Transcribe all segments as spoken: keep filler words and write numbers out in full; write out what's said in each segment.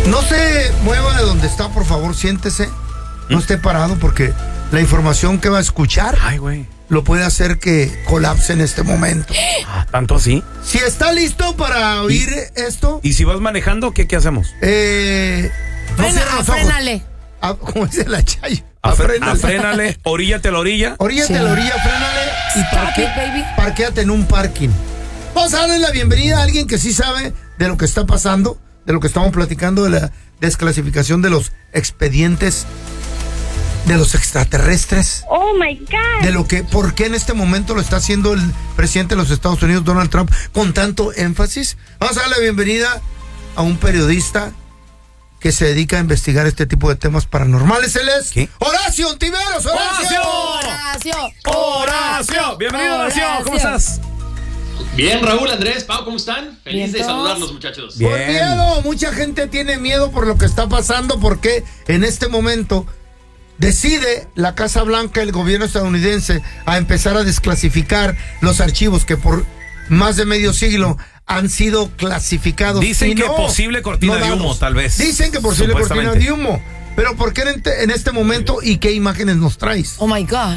No se mueva de donde está, por favor, siéntese. No ¿Mm? esté parado porque la información que va a escuchar Ay, güey. lo puede hacer que colapse en este momento. Ah, ¿tanto así? Si está listo para oír ¿Y, esto. ¿Y si vas manejando, qué, qué hacemos? Eh, no Frena, afrénale. A, como dice la Chayo. Afrénale. Afrénale, oríllate a la orilla. Oríllate a Sí. la orilla, frénale y parque, it, baby. parquéate en un parking. Vamos a darle la bienvenida a alguien que sí sabe de lo que está pasando, de lo que estamos platicando, de la desclasificación de los expedientes de los extraterrestres. Oh my God. De lo que, por qué en este momento lo está haciendo el presidente de los Estados Unidos, Donald Trump, con tanto énfasis. Vamos a darle la bienvenida a un periodista que se dedica a investigar este tipo de temas paranormales. Él es ¿Qué? Horacio Ontiveros. ¡Horacio! Horacio. Horacio. Bienvenido, Horacio. ¿Cómo estás? Bien, Raúl, Andrés, Pau, ¿cómo están? Feliz Bien, de todos. saludarlos, muchachos. Bien. Por miedo, mucha gente tiene miedo por lo que está pasando, porque en este momento decide la Casa Blanca, el gobierno estadounidense, a empezar a desclasificar los archivos que por más de medio siglo han sido clasificados. Dicen y que no, posible cortina no de humo, dados. tal vez. Dicen que posible cortina Supuestamente. de humo. Pero ¿por qué en, en este momento y qué imágenes nos traes? Oh my God.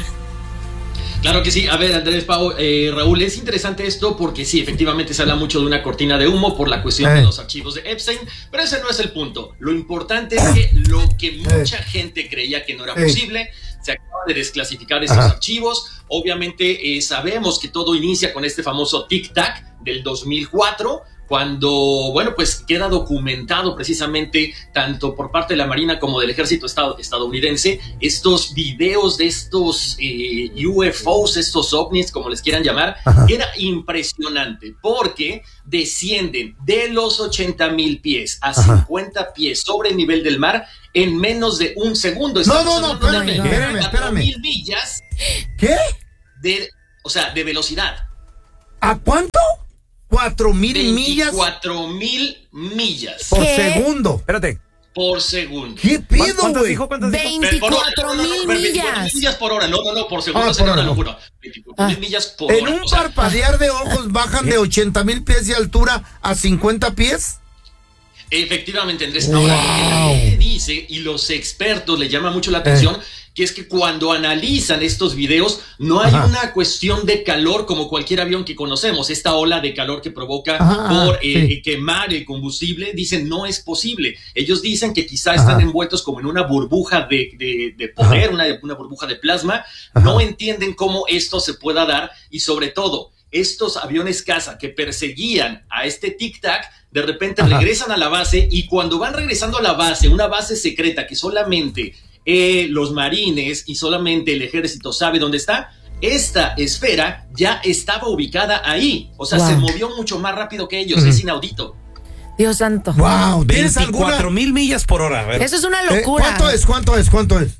Claro que sí. A ver, Andrés, Pau, eh, Raúl, es interesante esto porque sí, efectivamente se habla mucho de una cortina de humo por la cuestión Eh. de los archivos de Epstein, pero ese no es el punto. Lo importante es que lo que mucha gente creía que no era Eh. posible, se acaba de desclasificar estos Ajá. archivos. Obviamente eh, sabemos que todo inicia con este famoso tic-tac del dos mil cuatro, cuando, bueno, pues queda documentado precisamente tanto por parte de la Marina como del Ejército estad- estadounidense estos videos de estos eh, U F Os, estos ovnis, como les quieran llamar. Ajá. Era impresionante porque descienden de los ochenta mil pies a Ajá. cincuenta pies sobre el nivel del mar en menos de un segundo. No, Estamos no, no, hablando de espérame, espérame, cuatro espérame. mil millas ¿Qué? de, o sea, de velocidad. ¿A cuánto? Cuatro mil millas veinticuatro mil millas por ¿Qué? segundo. Espérate. por segundo. ¿Qué pido, ¿Cuántas güey? dijo? ¿Cuántas dijo? Pero por hora, veinticuatro no, no, no, mil no, veinticuatro millas. mil millas por hora. No, no, no, por segundo Ah, sería por una hora, no. locura. veinticuatro mil Ah. millas por En hora. un O sea, parpadear de ojos bajan de ochenta mil pies de altura a cincuenta pies. efectivamente, Andrés. Ahora, lo que la gente dice y los expertos le llama mucho la atención, que es que cuando analizan estos videos, no hay Ajá. una cuestión de calor como cualquier avión que conocemos, esta ola de calor que provoca Ajá, por eh, sí. quemar el combustible. Dicen, no es posible. Ellos dicen que quizá están Ajá. envueltos como en una burbuja de, de, de poder, una, una burbuja de plasma. Ajá. No entienden cómo esto se pueda dar y sobre todo, estos aviones caza que perseguían a este tic-tac, de repente Ajá. regresan a la base y cuando van regresando a la base, una base secreta que solamente eh, los marines y solamente el ejército sabe dónde está, esta esfera ya estaba ubicada ahí. O sea, Wow. se movió mucho más rápido que ellos. Ujú. Es inaudito. Dios santo. Wow, ¿tienes veinticuatro alguna? mil millas por hora. A ver. Eso es una Eh, locura. ¿Cuánto es? ¿Cuánto es? ¿Cuánto es?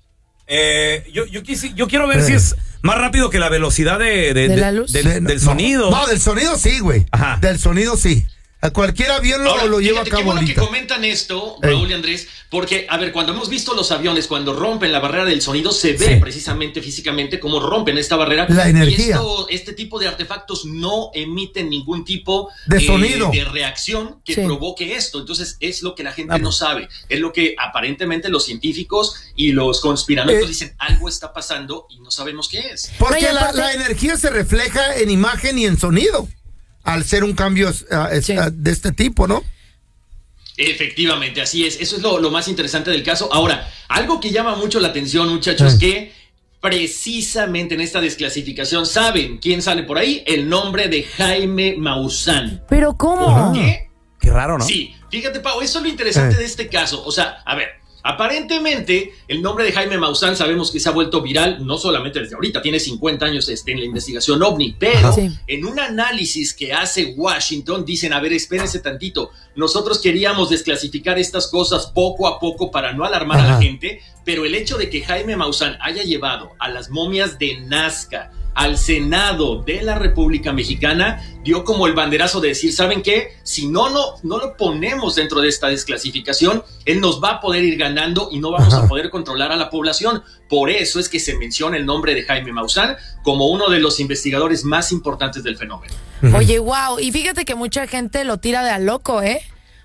Eh, yo, yo, quisi- yo quiero ver Eh. si es más rápido que la velocidad de, de- ¿De de- la luz? del, De- del no, sonido. No, del sonido sí, güey. Ajá. Del sonido sí. A cualquier avión lo, Ahora, lo lleva a fíjate, cabo qué bueno ahorita. que comentan esto, Ey. Raúl y Andrés, porque, a ver, cuando hemos visto los aviones, cuando rompen la barrera del sonido, se ve Sí. precisamente físicamente cómo rompen esta barrera. La energía. Y esto, este tipo de artefactos no emiten ningún tipo De sonido. de reacción que Sí. provoque esto. Entonces, es lo que la gente Ah, no pues. sabe. Es lo que aparentemente los científicos y los conspiranoicos Eh. dicen, algo está pasando y no sabemos qué es. Porque No, y la, aparte- la energía se refleja en imagen y en sonido. Al ser un cambio uh, es, Sí. uh, de este tipo, ¿no? Efectivamente, así es. Eso es lo, lo más interesante del caso. Ahora, algo que llama mucho la atención, muchachos, Eh. que precisamente en esta desclasificación, ¿saben quién sale por ahí? El nombre de Jaime Maussan. ¿Pero ¿Por cómo? qué? Qué raro, ¿no? Sí, fíjate, Pau, eso es lo interesante Eh. de este caso. O sea, a ver, aparentemente el nombre de Jaime Maussan sabemos que se ha vuelto viral, no solamente desde ahorita, tiene cincuenta años este, en la investigación OVNI, pero Sí. en un análisis que hace Washington dicen, a ver, espérense tantito, nosotros queríamos desclasificar estas cosas poco a poco para no alarmar a la Ajá. gente, pero el hecho de que Jaime Maussan haya llevado a las momias de Nazca al Senado de la República Mexicana, dio como el banderazo de decir, ¿saben qué? Si no, no, no lo ponemos dentro de esta desclasificación, él nos va a poder ir ganando y no vamos Ajá. a poder controlar a la población. Por eso es que se menciona el nombre de Jaime Maussan como uno de los investigadores más importantes del fenómeno. Oye, wow. Y fíjate que mucha gente lo tira de a loco, ¿eh? O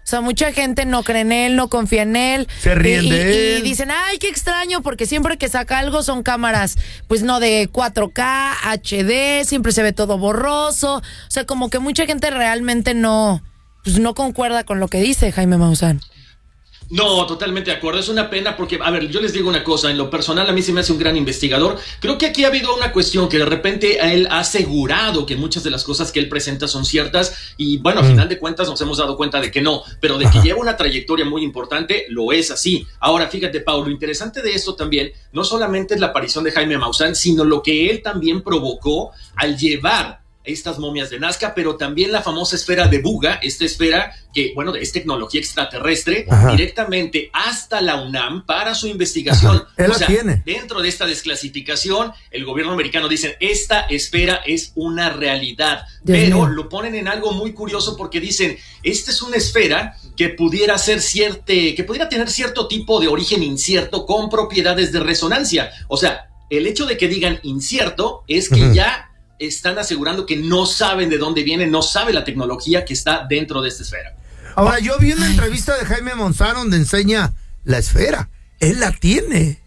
sea, mucha gente no cree en él, no confía en él. Se ríen y, de y, él. y dicen, ay, qué extraño, porque siempre que saca algo son cámaras, pues no de cuatro K, H D, siempre se ve todo borroso. O sea, como que mucha gente realmente no, pues no concuerda con lo que dice Jaime Maussan. No, totalmente de acuerdo. Es una pena porque, a ver, yo les digo una cosa, en lo personal a mí se me hace un gran investigador. Creo que aquí ha habido una cuestión que de repente a él ha asegurado que muchas de las cosas que él presenta son ciertas y bueno, a final de cuentas nos hemos dado cuenta de que no, pero de que lleva una trayectoria muy importante, lo es así. Ahora, fíjate, Pau, lo interesante de esto también no solamente es la aparición de Jaime Maussan, sino lo que él también provocó al llevar estas momias de Nazca, pero también la famosa esfera de Buga, esta esfera que, bueno, es tecnología extraterrestre, Ajá. directamente hasta la UNAM para su investigación. Ajá. Él o la sea, tiene. Dentro de esta desclasificación, el gobierno americano dice, esta esfera es una realidad, Dios pero mío. Lo ponen en algo muy curioso porque dicen, esta es una esfera que pudiera ser cierte, que pudiera tener cierto tipo de origen incierto con propiedades de resonancia. O sea, el hecho de que digan incierto es que uh-huh. ya están asegurando que no saben de dónde viene, no sabe la tecnología que está dentro de esta esfera. Ahora, yo vi una entrevista de Jaime Maussan donde enseña la esfera. Él la tiene.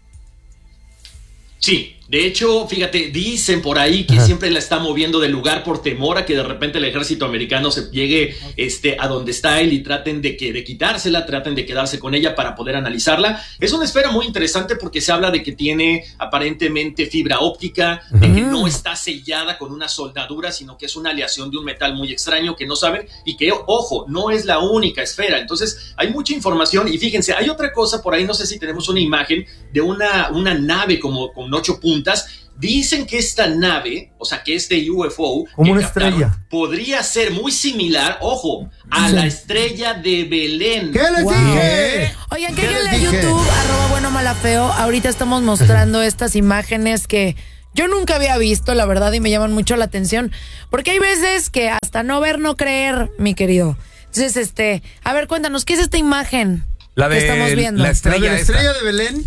Sí, de hecho, fíjate, dicen por ahí que Ajá. siempre la está moviendo de lugar por temor a que de repente el ejército americano se llegue este, a donde está él y traten de, que, de quitársela, traten de quedarse con ella para poder analizarla. Es una esfera muy interesante porque se habla de que tiene aparentemente fibra óptica, Ajá. de que no está sellada con una soldadura, sino que es una aleación de un metal muy extraño que no saben y que, ojo, no es la única esfera. Entonces, hay mucha información y fíjense, hay otra cosa por ahí, no sé si tenemos una imagen de una, una nave como con ocho puntos. Dicen que esta nave, o sea, que este U F O como una estrella podría ser muy similar, ojo, a sí. la estrella de Belén. ¿Qué les wow. dije? Oigan, que en YouTube, arroba bueno mala feo, ahorita estamos mostrando estas imágenes que yo nunca había visto, la verdad, y me llaman mucho la atención, porque hay veces que hasta no ver, no creer, mi querido. Entonces, este, a ver, cuéntanos, ¿qué es esta imagen la de que estamos viendo? La estrella, ¿La de, la estrella de Belén?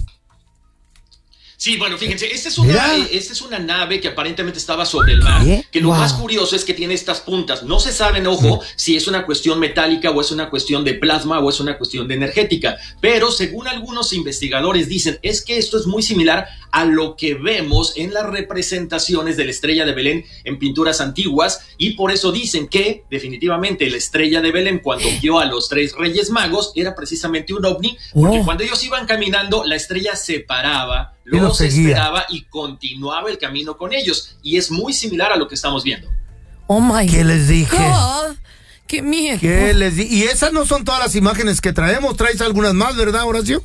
Sí, bueno, fíjense, esta es una, eh, esta es una nave que aparentemente estaba sobre el mar, ¿Qué? que lo wow. más curioso es que tiene estas puntas. No se saben, ojo, sí. si es una cuestión metálica o es una cuestión de plasma o es una cuestión de energética, pero según algunos investigadores dicen, es que esto es muy similar a lo que vemos en las representaciones de la estrella de Belén en pinturas antiguas y por eso dicen que definitivamente la estrella de Belén cuando vio a los tres reyes magos era precisamente un ovni, porque oh. cuando ellos iban caminando la estrella se paraba, los esperaba y continuaba el camino con ellos. Y es muy similar a lo que estamos viendo. Oh my ¿Qué les dije? God. ¡Qué miedo! ¿Qué les di- y esas no son todas las imágenes que traemos. Traes algunas más, ¿verdad, Horacio?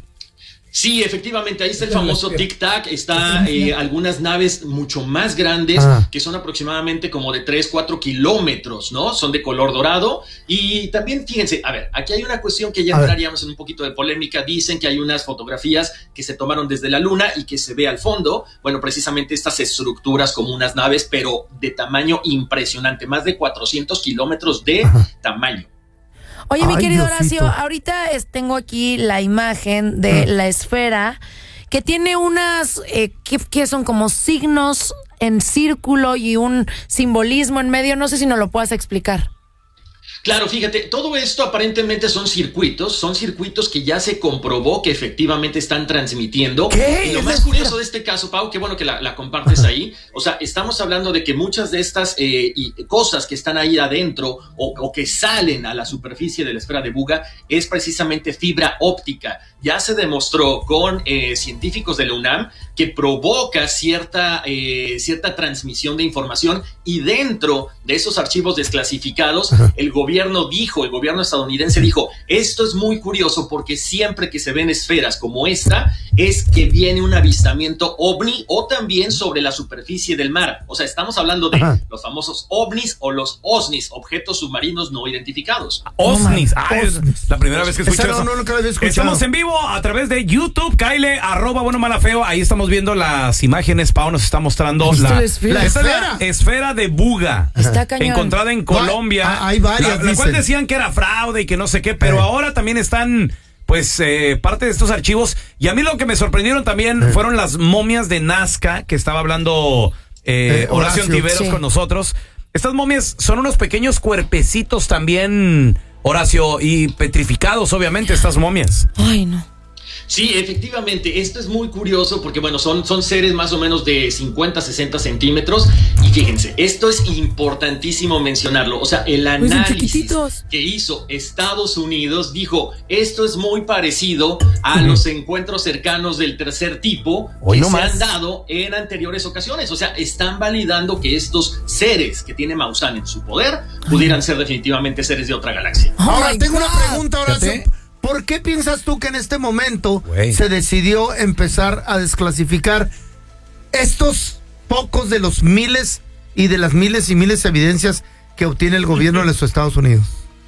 Sí, efectivamente, ahí está el famoso Tic Tac, está eh, algunas naves mucho más grandes, ah. que son aproximadamente como de tres, cuatro kilómetros, ¿no? Son de color dorado y también, fíjense, a ver, aquí hay una cuestión que ya entraríamos en un poquito de polémica, dicen que hay unas fotografías que se tomaron desde la luna y que se ve al fondo, bueno, precisamente estas estructuras como unas naves, pero de tamaño impresionante, más de cuatrocientos kilómetros de Ajá. tamaño. Oye, mi Ay, querido Diosito. Horacio, ahorita es, tengo aquí la imagen de la esfera que tiene unas, eh, que, que son como signos en círculo y un simbolismo en medio. No sé si nos lo puedas explicar. Claro, fíjate, todo esto aparentemente son circuitos, son circuitos que ya se comprobó que efectivamente están transmitiendo. ¿Qué? Y lo más curioso de este caso, Pau, qué bueno que la, la compartes ahí, o sea, estamos hablando de que muchas de estas eh, y cosas que están ahí adentro o, o que salen a la superficie de la esfera de Buga es precisamente fibra óptica. Ya se demostró con eh, científicos de la UNAM que provoca cierta, eh, cierta transmisión de información y dentro de esos archivos desclasificados, Ajá. el gobierno dijo, el gobierno estadounidense dijo, esto es muy curioso porque siempre que se ven esferas como esta, es que viene un avistamiento ovni o también sobre la superficie del mar. O sea, estamos hablando de Ajá. los famosos ovnis o los OSNIs, objetos submarinos no identificados. OSNIs, ah, es la primera vez que escucho no, eso. No, nunca lo había escuchado. Estamos en vivo a través de YouTube, Kyle, arroba bueno mala feo, ahí estamos viendo las imágenes, Pau nos está mostrando la, la, esfera. la, esta es la esfera de Buga, está cañón. encontrada en Colombia, no, hay varias, la, la cual decían que era fraude y que no sé qué, pero eh. ahora también están pues eh, parte de estos archivos, y a mí lo que me sorprendieron también eh. fueron las momias de Nazca, que estaba hablando eh, eh, Horacio Antiveros sí. con nosotros. Estas momias son unos pequeños cuerpecitos también Horacio, y petrificados, obviamente, estas momias. Ay, no. Sí, efectivamente, esto es muy curioso porque, bueno, son, son seres más o menos de cincuenta, sesenta centímetros. Y fíjense, esto es importantísimo mencionarlo. O sea, el análisis que hizo Estados Unidos dijo, esto es muy parecido a uh-huh. los encuentros cercanos del tercer tipo Hoy que no se más. han dado en anteriores ocasiones. O sea, están validando que estos seres que tiene Maussan en su poder pudieran ser definitivamente seres de otra galaxia. Oh Ahora, tengo God. una pregunta, Horacio. ¿Por qué piensas tú que en este momento Wey. se decidió empezar a desclasificar estos pocos de los miles y de las miles y miles de evidencias que obtiene el gobierno de los Estados Unidos?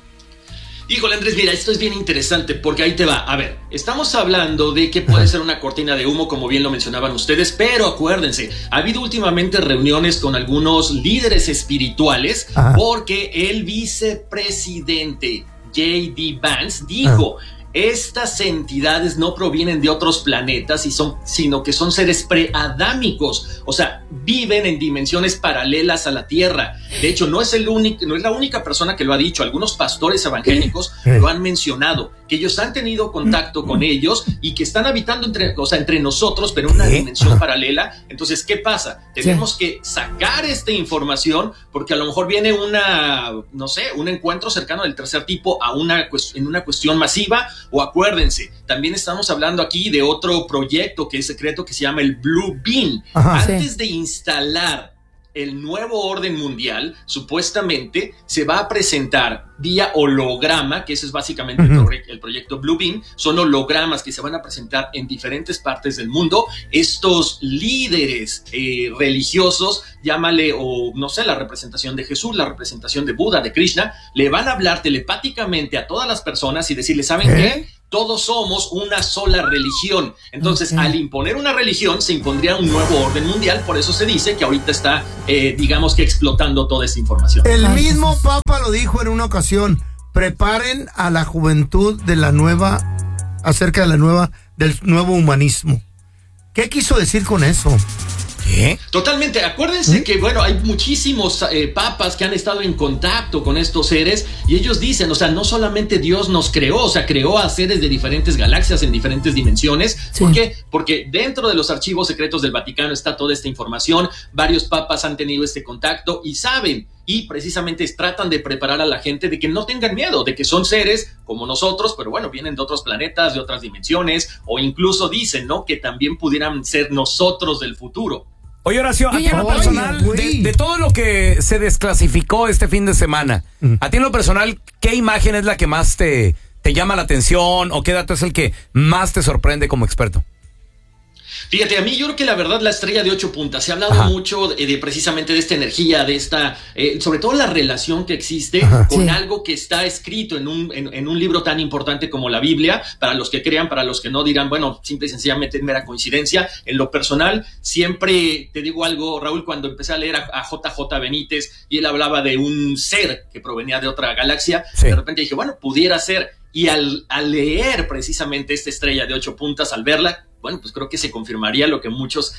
Híjole, Andrés, mira, esto es bien interesante porque ahí te va. A ver, estamos hablando de que puede ser una cortina de humo, como bien lo mencionaban ustedes, pero acuérdense, ha habido últimamente reuniones con algunos líderes espirituales Ajá. porque el vicepresidente J D Vance dijo, ah. estas entidades no provienen de otros planetas y son, sino que son seres preadámicos, o sea, viven en dimensiones paralelas a la Tierra. De hecho, no es el único, no es la única persona que lo ha dicho. Algunos pastores evangélicos lo han mencionado, que ellos han tenido contacto con ellos y que están habitando entre, o sea, entre nosotros, pero en una dimensión paralela. Entonces, ¿qué pasa? Tenemos que sacar esta información porque a lo mejor viene una, no sé, un encuentro cercano del tercer tipo a una, en una cuestión masiva. O acuérdense, también estamos hablando aquí de otro proyecto que es secreto que se llama el Blue Beam. Ajá, Antes sí. de instalar el nuevo orden mundial, supuestamente se va a presentar vía holograma, que ese es básicamente uh-huh. el, el proyecto Blue Beam. Son hologramas que se van a presentar en diferentes partes del mundo. Estos líderes eh, religiosos, llámale, o no sé, la representación de Jesús, la representación de Buda, de Krishna, le van a hablar telepáticamente a todas las personas y decirles, ¿saben ¿Eh? qué? Todos somos una sola religión. Entonces, okay. al imponer una religión, se impondría un nuevo orden mundial. Por eso se dice que ahorita está, eh, digamos que explotando toda esa información. El mismo Papa lo dijo en una ocasión. Preparen a la juventud de la nueva, acerca de la nueva, del nuevo humanismo. ¿Qué quiso decir con eso? ¿Qué? Totalmente, acuérdense ¿Mm? que bueno, hay muchísimos eh, papas que han estado en contacto con estos seres y ellos dicen, o sea, no solamente Dios nos creó, o sea, creó a seres de diferentes galaxias en diferentes dimensiones. Sí. ¿Por qué? Porque dentro de los archivos secretos del Vaticano está toda esta información, varios papas han tenido este contacto y saben, y precisamente tratan de preparar a la gente de que no tengan miedo, de que son seres como nosotros, pero bueno, vienen de otros planetas, de otras dimensiones, o incluso dicen, ¿no?, que también pudieran ser nosotros del futuro. Oye, Horacio, a ti en lo personal, de, de todo lo que se desclasificó este fin de semana, mm. a ti en lo personal, ¿qué imagen es la que más te, te llama la atención o qué dato es el que más te sorprende como experto? Fíjate, a mí yo creo que la verdad la estrella de ocho puntas, se ha hablado Ajá. mucho de, de precisamente de esta energía, de esta, eh, sobre todo la relación que existe Ajá, con sí. algo que está escrito en un, en, en un libro tan importante como la Biblia. Para los que crean, para los que no dirán, bueno, simple y sencillamente es mera coincidencia. En lo personal, siempre te digo algo, Raúl, cuando empecé a leer a, a J J Benítez y él hablaba de un ser que provenía de otra galaxia, sí. de repente dije, bueno, pudiera ser. Y al, al leer precisamente esta estrella de ocho puntas, al verla, bueno, pues creo que se confirmaría lo que muchos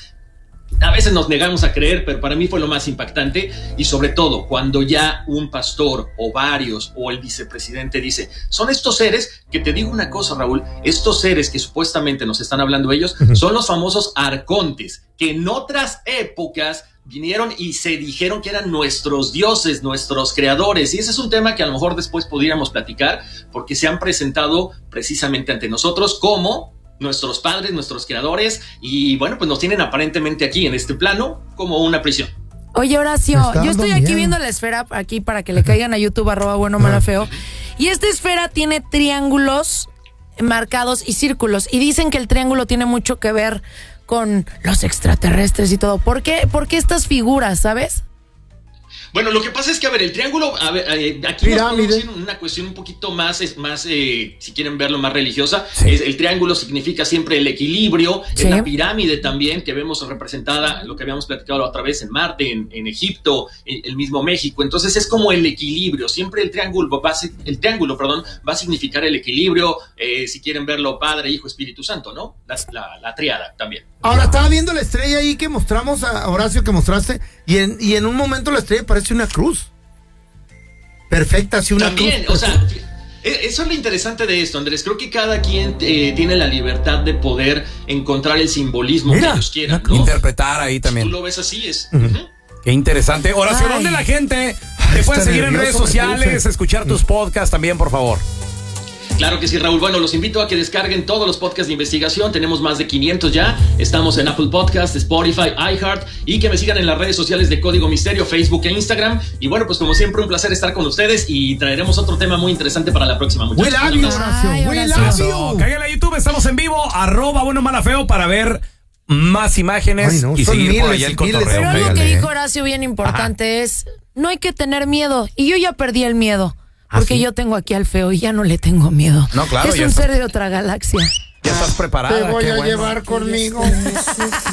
a veces nos negamos a creer, pero para mí fue lo más impactante. Y sobre todo, cuando ya un pastor o varios o el vicepresidente dice, son estos seres, que te digo una cosa, Raúl, estos seres que supuestamente nos están hablando ellos, son los famosos arcontes, que en otras épocas vinieron y se dijeron que eran nuestros dioses, nuestros creadores, y ese es un tema que a lo mejor después podríamos platicar, porque se han presentado precisamente ante nosotros como nuestros padres, nuestros creadores, y bueno, pues nos tienen aparentemente aquí en este plano como una prisión. Oye, Horacio, yo estoy aquí bien. viendo la esfera aquí para que le caigan a YouTube, arroba bueno, mala, feo, y esta esfera tiene triángulos marcados y círculos, y dicen que el triángulo tiene mucho que ver con los extraterrestres y todo. ¿Por qué, ¿Por qué estas figuras, sabes? Bueno, lo que pasa es que, a ver, el triángulo, a ver, eh, aquí nos podemos ir una cuestión un poquito más, es más eh, si quieren verlo, más religiosa. Sí. Es, el triángulo significa siempre el equilibrio, sí. Es la pirámide también, que vemos representada, lo que habíamos platicado la otra vez, en Marte, en, en Egipto, en el mismo México. Entonces es como el equilibrio, siempre el triángulo va a, el triángulo, perdón, va a significar el equilibrio, eh, si quieren verlo, Padre, Hijo, Espíritu Santo, ¿no? La, la, la triada también. Ahora, estaba viendo la estrella ahí que mostramos, a Horacio, que mostraste, y en, y en un momento la estrella parece una cruz. Perfecta, así una También, cruz. o sea, Eso es lo interesante de esto, Andrés. Creo que cada quien eh, tiene la libertad de poder encontrar el simbolismo Mira, que ellos quieran, ¿no? Interpretar ahí también. Si tú lo ves así, es... Uh-huh. Uh-huh. Qué interesante. Horacio, ¿dónde la gente te puede seguir en redes sociales, escuchar tus podcasts también, por favor? Claro que sí, Raúl. Bueno, los invito a que descarguen todos los podcasts de investigación. Tenemos más de quinientos ya. Estamos en Apple Podcasts, Spotify, iHeart. Y que me sigan en las redes sociales de Código Misterio, Facebook e Instagram. Y bueno, pues como siempre, un placer estar con ustedes. Y traeremos otro tema muy interesante para la próxima. Muchas gracias. Cállale a YouTube, estamos en vivo. Arroba Bueno Mala Feo para ver más imágenes. Ay, no, y seguir miles, por allá el cotorreo. Pero algo que dijo Horacio bien importante Ajá. es, no hay que tener miedo. Y yo ya perdí el miedo. Porque ¿Ah, sí? yo tengo aquí al feo y ya no le tengo miedo. No, claro. Es un está... ser de otra galaxia. Ya estás preparada. Te voy a bueno. llevar conmigo.